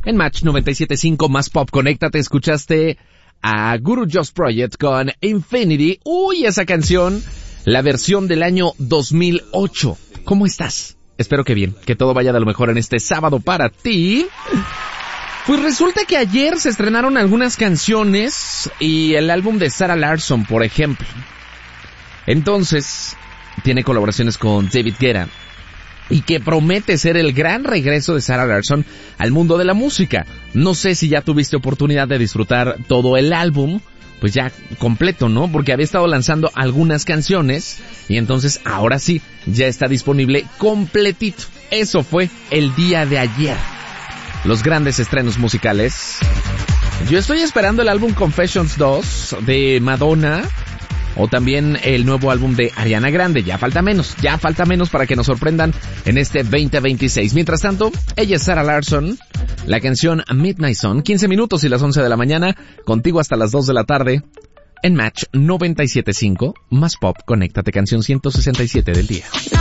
En Match 97.5 más pop, conéctate, escuchaste a Guru Josh Project con Infinity. Uy, esa canción, la versión del año 2008. ¿Cómo estás? Espero que bien, que todo vaya de lo mejor en este sábado para ti. Pues resulta que ayer se estrenaron algunas canciones y el álbum de Sarah Larsson, por ejemplo. Entonces, tiene colaboraciones con David Guetta y que promete ser el gran regreso de Sarah Larsson al mundo de la música. No sé si ya tuviste oportunidad de disfrutar todo el álbum, pues ya completo, ¿no? Porque había estado lanzando algunas canciones y entonces ahora sí, ya está disponible completito. Eso fue el día de ayer. Los grandes estrenos musicales. Yo estoy esperando el álbum Confessions 2 de Madonna, o también el nuevo álbum de Ariana Grande. Ya falta menos para que nos sorprendan en este 2026. Mientras tanto, ella es Sarah Larsson, la canción Midnight Sun, 15 minutos y las 11 de la mañana, contigo hasta las 2 de la tarde, en Match 97.5, más pop, conéctate, canción 167 del día.